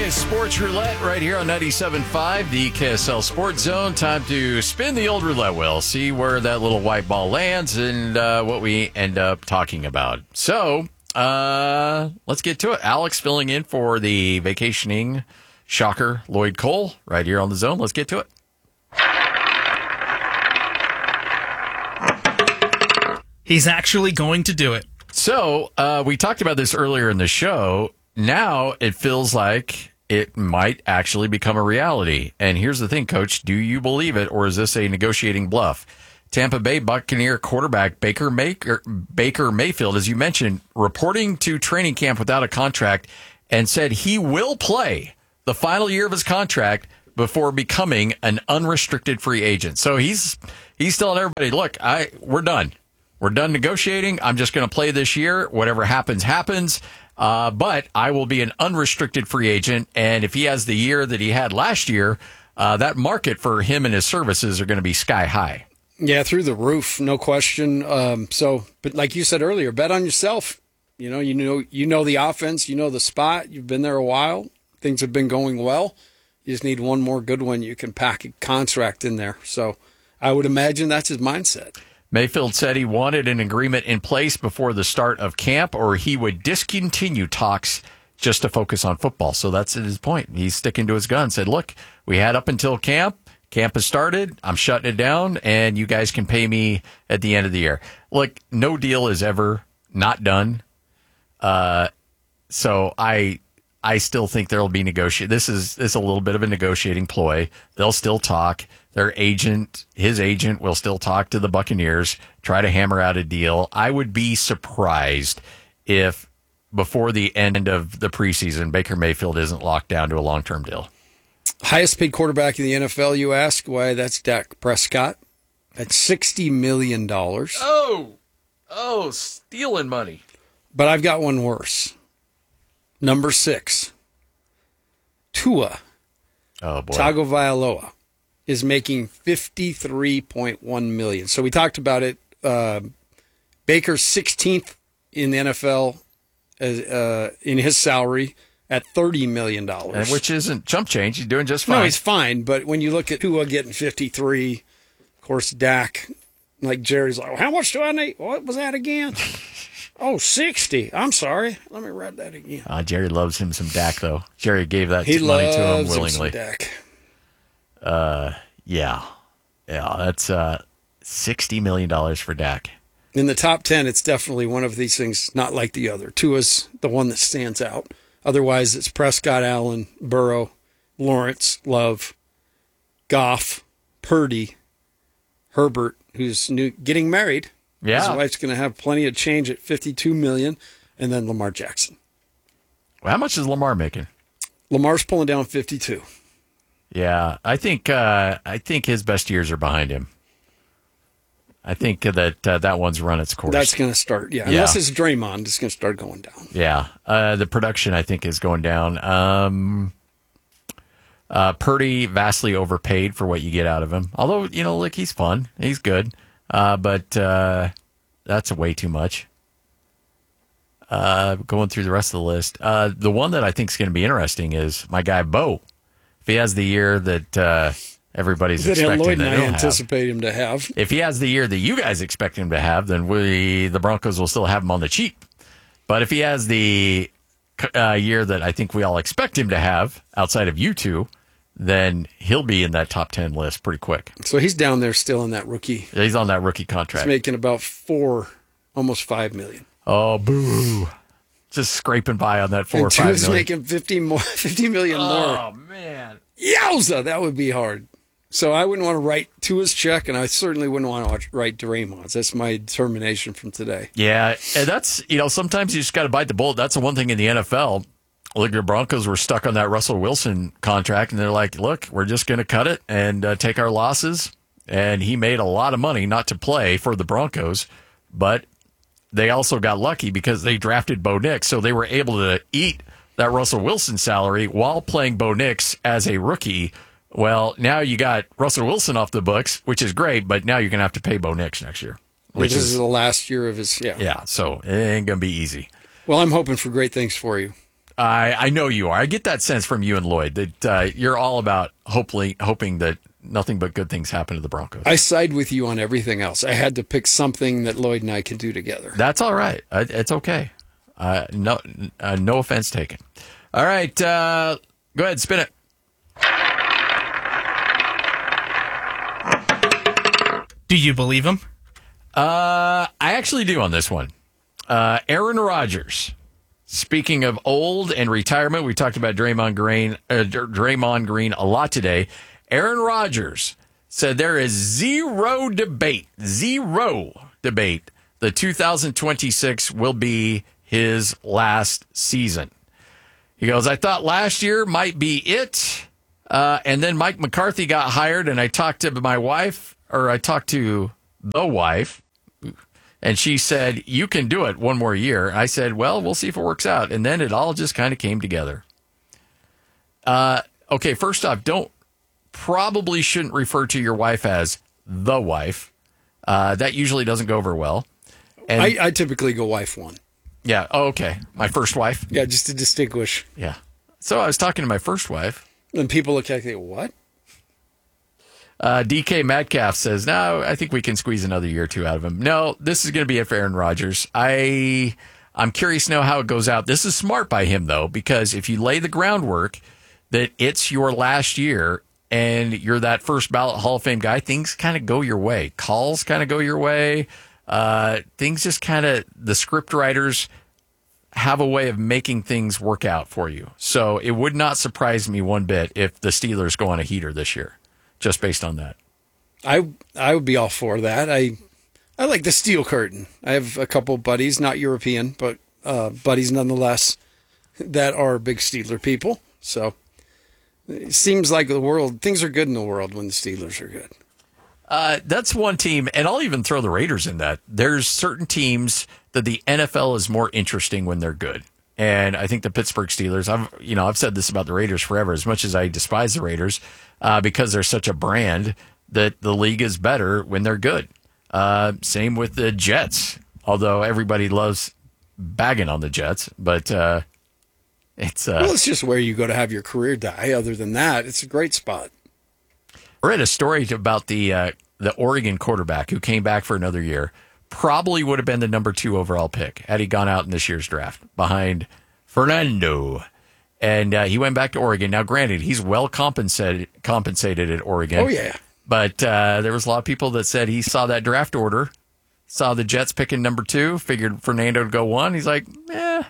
is Sports Roulette right here on 97.5, the KSL Sports Zone. Time to spin the old roulette wheel, see where that little white ball lands and what we end up talking about. So, let's get to it. Alex filling in for the vacationing shocker Lloyd Cole right here on the Zone. Let's get to it. He's actually going to do it. So, we talked about this earlier in the show. Now it feels like it might actually become a reality. And here's the thing, Coach. Do you believe it, or is this a negotiating bluff? Tampa Bay Buccaneer quarterback Baker Mayfield, as you mentioned, reporting to training camp without a contract and said he will play the final year of his contract before becoming an unrestricted free agent. So he's telling everybody, look, we're done. We're done negotiating. I'm just going to play this year. Whatever happens, happens. But I will be an unrestricted free agent. And if he has the year that he had last year, that market for him and his services are going to be sky high. Yeah, through the roof, no question. But like you said earlier, bet on yourself. You know the offense, you know the spot. You've been there a while. Things have been going well. You just need one more good one. You can pack a contract in there. So I would imagine that's his mindset. Mayfield said he wanted an agreement in place before the start of camp, or he would discontinue talks just to focus on football. So that's his point. He's sticking to his gun. Said, look, we had up until camp. Camp has started. I'm shutting it down, and you guys can pay me at the end of the year. Look, no deal is ever not done. So I still think there will be negotiation. This is a little bit of a negotiating ploy. They'll still talk. His agent will still talk to the Buccaneers, try to hammer out a deal. I would be surprised if before the end of the preseason, Baker Mayfield isn't locked down to a long-term deal. Highest paid quarterback in the NFL, you ask? Why, that's Dak Prescott at $60 million. Oh, stealing money. But I've got one worse. Number 6, Tua Tagovailoa is making $53.1 million. So we talked about it. Baker's 16th in the NFL in his salary at $30 million. Which isn't chump change. He's doing just fine. No, he's fine. But when you look at Tua getting 53, of course, Dak, like Jerry's like, well, how much do I need? What was that again? Oh, 60. I'm sorry. Let me read that again. Jerry loves him some Dak, though. Jerry gave that money to him willingly. Him some Dak. Yeah, that's $60 million for Dak. In the top 10, it's definitely one of these things, not like the other. Tua's the one that stands out. Otherwise, it's Prescott, Allen, Burrow, Lawrence, Love, Goff, Purdy, Herbert, who's getting married. Yeah. His wife's going to have plenty of change at $52 million, and then Lamar Jackson. Well, how much is Lamar making? Lamar's pulling down 52. Yeah, I think his best years are behind him. I think that one's run its course. That's going to start, yeah. Unless it's Draymond, it's going to start going down. Yeah, the production, I think, is going down. Purdy vastly overpaid for what you get out of him. Although, he's fun. He's good. But that's way too much. Going through the rest of the list. The one that I think is going to be interesting is my guy, Bo. If he has the year that everybody's expecting Lloyd that and I he'll anticipate him to have. If he has the year that you guys expect him to have, then the Broncos will still have him on the cheap. But if he has the year that I think we all expect him to have, outside of you two, then he'll be in that top 10 list pretty quick. So he's down there still in that rookie. He's on that rookie contract. He's making about almost $5 million. Oh, boo. Just scraping by on that $4 or $5 million. He's making $50 million more. Oh, man. Yowza, that would be hard. So I wouldn't want to write Tua's check, and I certainly wouldn't want to write Draymond's. That's my determination from today. Yeah, and that's, sometimes you just got to bite the bullet. That's the one thing in the NFL. Look, the Broncos were stuck on that Russell Wilson contract, and they're like, look, we're just going to cut it and take our losses. And he made a lot of money not to play for the Broncos, but they also got lucky because they drafted Bo Nix, so they were able to eat that Russell Wilson salary while playing Bo Nix as a rookie. Well, now you got Russell Wilson off the books, which is great, but now you're going to have to pay Bo Nix next year. Which is the last year of his, Yeah, so it ain't going to be easy. Well, I'm hoping for great things for you. I know you are. I get that sense from you and Lloyd that you're all about hoping that nothing but good things happen to the Broncos. I side with you on everything else. I had to pick something that Lloyd and I can do together. That's all right. It's okay. No offense taken. All right. Go ahead. Spin it. Do you believe him? I actually do on this one. Aaron Rodgers. Speaking of old and retirement, we talked about Draymond Green a lot today. Aaron Rodgers said there is zero debate. The 2026 will be his last season. He goes, I thought last year might be it. And then Mike McCarthy got hired, and I talked to the wife, and she said, you can do it one more year. I said, well, we'll see if it works out. And then it all just kind of came together. Okay, first off, probably shouldn't refer to your wife as the wife. That usually doesn't go over well. And I typically go wife one. Yeah. Oh, okay. My first wife. Yeah, just to distinguish. Yeah. So I was talking to my first wife. And people look like, what? DK Metcalf says, no, I think we can squeeze another year or two out of him. No, this is going to be it for Aaron Rodgers. I'm curious to know how it goes out. This is smart by him, though, because if you lay the groundwork that it's your last year and you're that first ballot Hall of Fame guy, things kind of go your way. Calls kind of go your way. Things just kind of, the script writers have a way of making things work out for you. So it would not surprise me one bit if the Steelers go on a heater this year, just based on that. I would be all for that. I like the steel curtain. I have a couple buddies, not European, but buddies nonetheless, that are big Steeler people. So it seems like things are good in the world when the Steelers are good. That's one team, and I'll even throw the Raiders in that. There's certain teams that the NFL is more interesting when they're good. And I think the Pittsburgh Steelers, I've said this about the Raiders forever, as much as I despise the Raiders, because they're such a brand, that the league is better when they're good. Same with the Jets, although everybody loves bagging on the Jets, but it's just where you go to have your career die. Other than that, it's a great spot. I read a story about the Oregon quarterback who came back for another year. Probably would have been the number 2 overall pick had he gone out in this year's draft behind Fernando. And he went back to Oregon. Now, granted, he's well compensated at Oregon. Oh, yeah. But there was a lot of people that said he saw that draft order, saw the Jets picking number 2, figured Fernando to go 1. He's like, There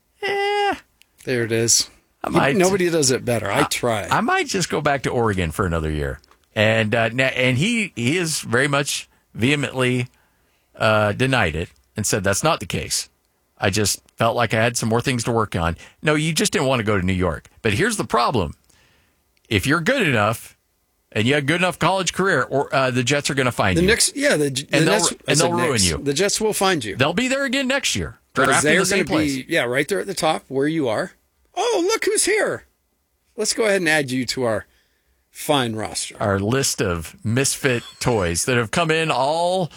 it is. Nobody does it better. I try. I might just go back to Oregon for another year. And he is very much vehemently denied it and said that's not the case. I just felt like I had some more things to work on. No, you just didn't want to go to New York. But here's the problem. If you're good enough and you have a good enough college career, or the Jets are going to find you. They'll ruin you. The Jets will find you. They'll be there again next year. Because they're going to be right there at the top where you are. Oh, look who's here. Let's go ahead and add you to our fine roster. Our list of misfit toys that have come in all,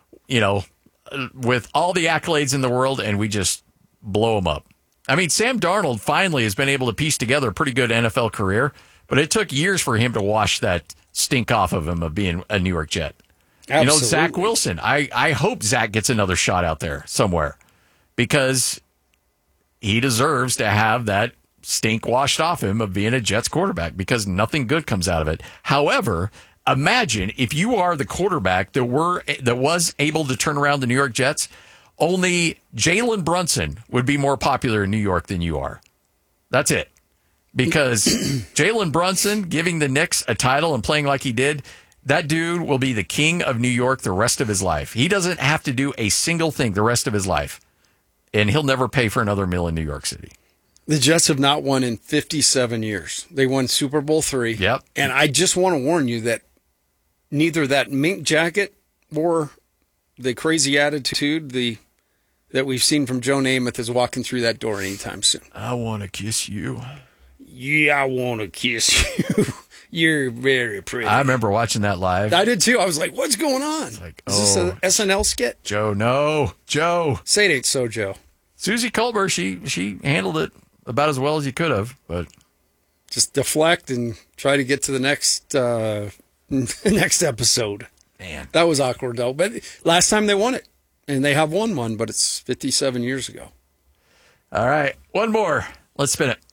with all the accolades in the world, and we just blow them up. I mean, Sam Darnold finally has been able to piece together a pretty good NFL career, but it took years for him to wash that stink off of him of being a New York Jet. Absolutely. Zach Wilson. I hope Zach gets another shot out there somewhere because he deserves to have that stink washed off him of being a Jets quarterback because nothing good comes out of it. However, imagine if you are the quarterback that was able to turn around the New York Jets, only Jalen Brunson would be more popular in New York than you are. That's it. Because Jalen Brunson giving the Knicks a title and playing like he did, that dude will be the king of New York the rest of his life. He doesn't have to do a single thing the rest of his life. And he'll never pay for another meal in New York City. The Jets have not won in 57 years. They won Super Bowl III. Yep. And I just want to warn you that neither that mink jacket or the crazy attitude that we've seen from Joe Namath is walking through that door anytime soon. I want to kiss you. Yeah, I want to kiss you. You're very pretty. I remember watching that live. I did too. I was like, what's going on? Is this an SNL skit? Joe, no. Joe. Say it ain't so, Joe. Susie Colbert, she handled it about as well as you could have, but Just deflect and try to get to the next next episode. man. That was awkward though. But last time they won it, and they have won one, but it's 57 years ago. All right, one more. Let's spin it.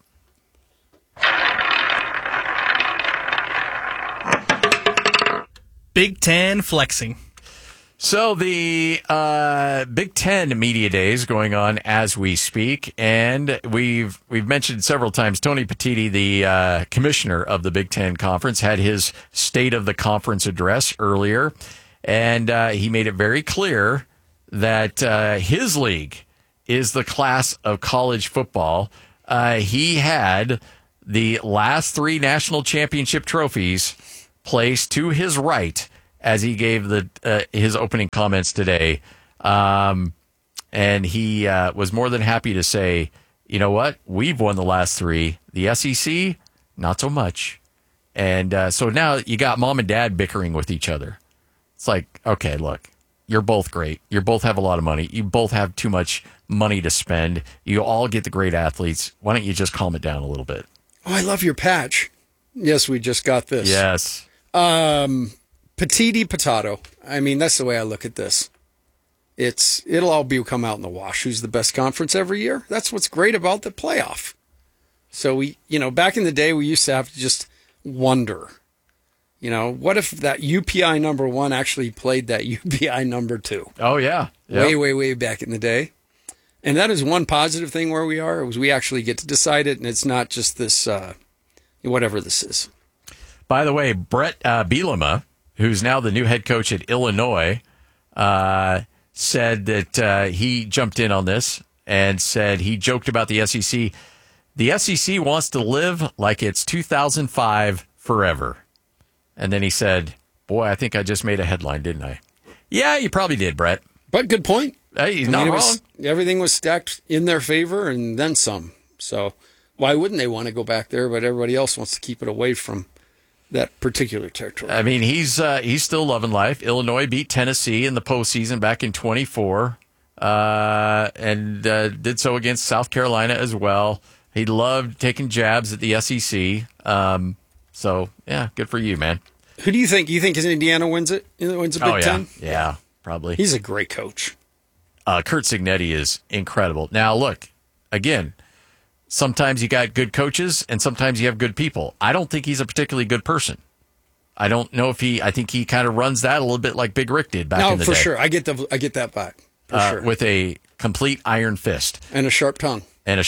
Big Ten flexing. So the Big Ten Media Days going on as we speak, and we've mentioned several times Tony Petitti, the commissioner of the Big Ten Conference, had his State of the Conference address earlier, and he made it very clear that his league is the class of college football. He had the last 3 national championship trophies placed to his right as he gave his opening comments today. And he was more than happy to say, you know what? We've won the last 3. The SEC, not so much. And so now you got mom and dad bickering with each other. It's like, okay, look, you're both great. You both have a lot of money. You both have too much money to spend. You all get the great athletes. Why don't you just calm it down a little bit? Oh, I love your patch. Yes, we just got this. Yes. Petiti potato. I mean, that's the way I look at this. It'll all come out in the wash. Who's the best conference every year? That's what's great about the playoff. So back in the day, we used to have to just wonder, what if that UPI number 1 actually played that UPI number 2? Oh, yeah. Yep. Way, way, way back in the day. And that is one positive thing where we are, is we actually get to decide it, and it's not just this, whatever this is. By the way, Brett Bielema, who's now the new head coach at Illinois, said that he jumped in on this and said he joked about the SEC. The SEC wants to live like it's 2005 forever. And then he said, boy, I think I just made a headline, didn't I? Yeah, you probably did, Brett. But good point. Hey, he's not wrong. Everything was stacked in their favor and then some. So why wouldn't they want to go back there? But everybody else wants to keep it away from that particular territory. I mean, he's still loving life. Illinois beat Tennessee in the postseason back in 24, and did so against South Carolina as well. He loved taking jabs at the SEC. So yeah, good for you, man. Who do you think? You think Indiana wins it? Wins the Big Ten? Yeah, probably. He's a great coach. Kurt Signetti is incredible. Now, look, again, sometimes you got good coaches and sometimes you have good people. I don't think he's a particularly good person. I don't know if I think he kind of runs that a little bit like Big Rick did back in the day. No, for sure. I get that vibe. For sure. With a complete iron fist. And a sharp tongue.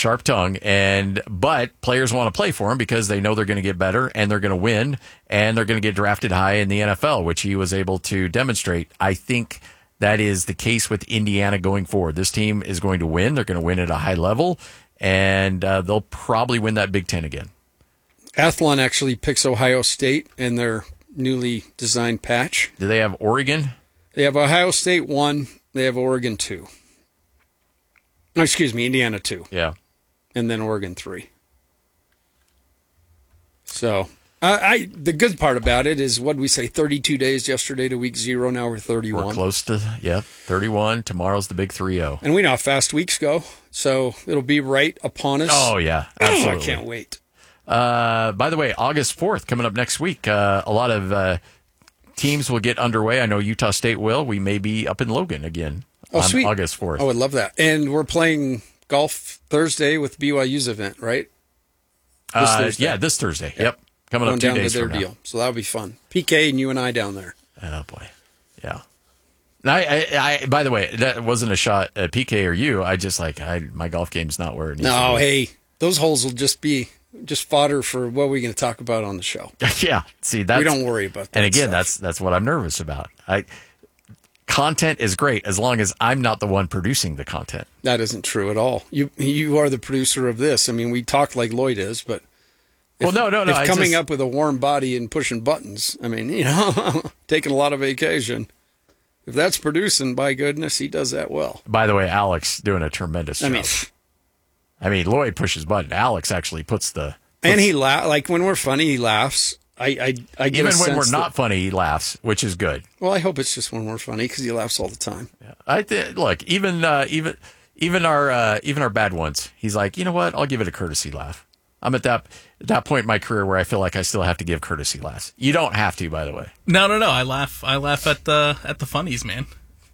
But players want to play for him because they know they're going to get better and they're going to win and they're going to get drafted high in the NFL, which he was able to demonstrate. I think that is the case with Indiana going forward. This team is going to win. They're going to win at a high level, and they'll probably win that Big Ten again. Athlon actually picks Ohio State in their newly designed patch. Do they have Oregon? They have Ohio State 1. They have Oregon 2. No, excuse me, Indiana 2. Yeah. And then Oregon 3. So, the good part about it is, what did we say, 32 days yesterday to week 0, now we're 31. We're close to, 31. Tomorrow's the big 3-0. And we know how fast weeks go, so it'll be right upon us. Oh, yeah, absolutely. I can't wait. By the way, August 4th, coming up next week, a lot of teams will get underway. I know Utah State will. We may be up in Logan again on sweet. August 4th. I would love that. And we're playing golf Thursday with BYU's event, right? This Thursday. Yeah, this Thursday. Yep. Coming Going up 2 down days to their from deal. now. So that'll be fun. PK and you and I down there. Oh, boy. Yeah. I by the way, that wasn't a shot at PK or you. I just my golf game's not where it needs to be. No, hey, those holes will just be fodder for what we're going to talk about on the show. Yeah. See, that's, we don't worry about that. And again, stuff. that's what I'm nervous about. Content is great as long as I'm not the one producing the content. That isn't true at all. You are the producer of this. I mean, we talk like Lloyd is, but no. If coming up with a warm body and pushing buttons, I mean, taking a lot of vacation. If that's producing, by goodness, he does that well. By the way, Alex doing a tremendous job. I mean, Lloyd pushes button. Alex actually puts the... And he like when we're funny, he laughs. I get even when we're not funny, he laughs, which is good. Well, I hope it's just when we're funny because he laughs all the time. Yeah. Look, even Even our bad ones. He's like, you know what? I'll give it a courtesy laugh. I'm at that point in my career where I feel like I still have to give courtesy laughs. You don't have to, by the way. No. I laugh at the funnies, man.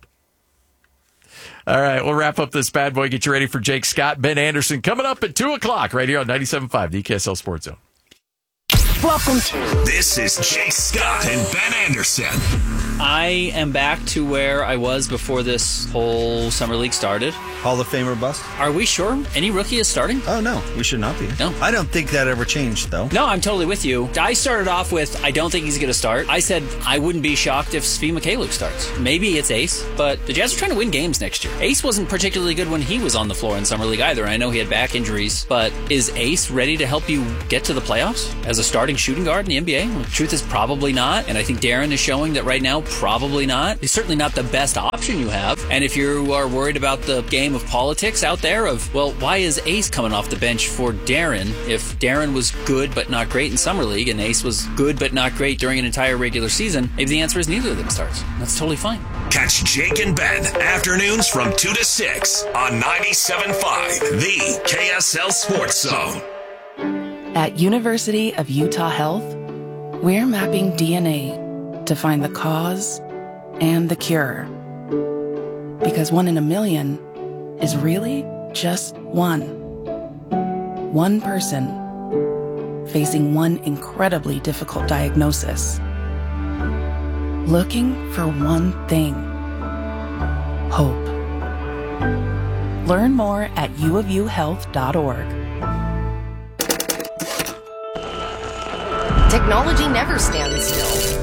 All right, we'll wrap up this bad boy. Get you ready for Jake Scott, Ben Anderson coming up at 2:00 right here on 97.5, the KSL Sports Zone. Welcome to. This is Jake Scott and Ben Anderson. I am back to where I was before this whole summer league started. Hall of Famer bust? Are we sure any rookie is starting? Oh, no. We should not be. No. I don't think that ever changed, though. No, I'm totally with you. I started off with, I don't think he's going to start. I said I wouldn't be shocked if Svi Mikhailiuk starts. Maybe it's Ace, but the Jazz are trying to win games next year. Ace wasn't particularly good when he was on the floor in summer league either. I know he had back injuries, but is Ace ready to help you get to the playoffs as a starting shooting guard in the NBA? Well, the truth is probably not, and I think Darren is showing that right now, probably not. He's certainly not the best option you have, and if you are worried about the game of politics out there of, well, why is Ace coming off the bench for Darren if Darren was good but not great in summer league and Ace was good but not great during an entire regular season? Maybe the answer is neither of them starts. That's totally fine. Catch Jake and Ben afternoons from 2 to 6 on 97.5, the KSL Sports Zone. At University of Utah Health, we're mapping DNA to find the cause and the cure. Because 1 in a million is really just one. One person facing one incredibly difficult diagnosis. Looking for one thing. Hope. Learn more at uofuhealth.org. Technology never stands still.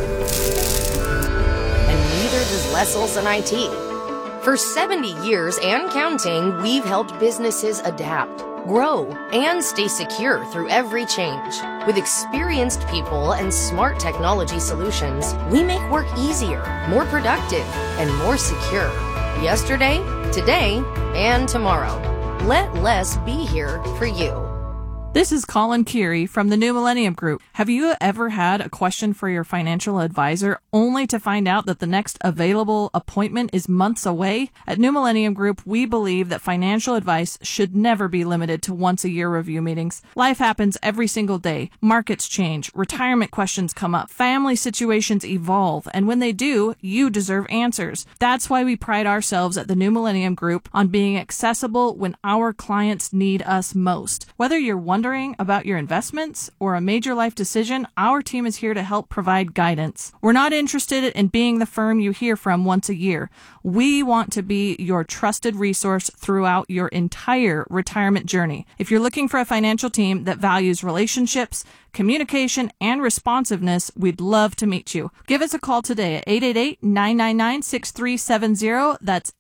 And neither does Les Olson IT. For 70 years and counting, we've helped businesses adapt, grow, and stay secure through every change. With experienced people and smart technology solutions, we make work easier, more productive, and more secure. Yesterday, today, and tomorrow. Let Les be here for you. This is Colin Curie from the New Millennium Group. Have you ever had a question for your financial advisor only to find out that the next available appointment is months away? At New Millennium Group, we believe that financial advice should never be limited to once-a-year review meetings. Life happens every single day. Markets change, retirement questions come up, family situations evolve, and when they do, you deserve answers. That's why we pride ourselves at the New Millennium Group on being accessible when our clients need us most. Whether you're wondering about your investments or a major life decision, our team is here to help provide guidance. We're not interested in being the firm you hear from once a year. We want to be your trusted resource throughout your entire retirement journey. If you're looking for a financial team that values relationships, communication, and responsiveness, we'd love to meet you. Give us a call today at 888-999-6370. That's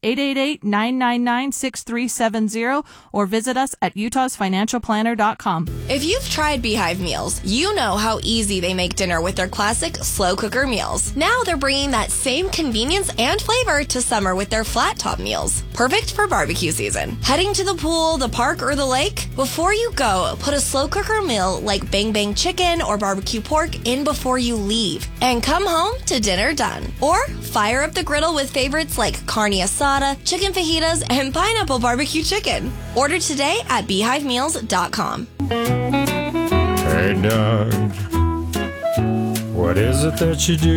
888-999-6370, or visit us at utahsfinancialplanner.com. If you've tried Beehive Meals, you know how easy they make dinner with their classic slow cooker meals. Now they're bringing that same convenience and flavor to summer with their flat top meals. Perfect for barbecue season. Heading to the pool, the park, or the lake? Before you go, put a slow cooker meal like Bang Bang chicken or barbecue pork in before you leave and come home to dinner done. Or fire up the griddle with favorites like carne asada, chicken fajitas, and pineapple barbecue chicken. Order today at beehivemeals.com. Hey, Doug, what is it that you do?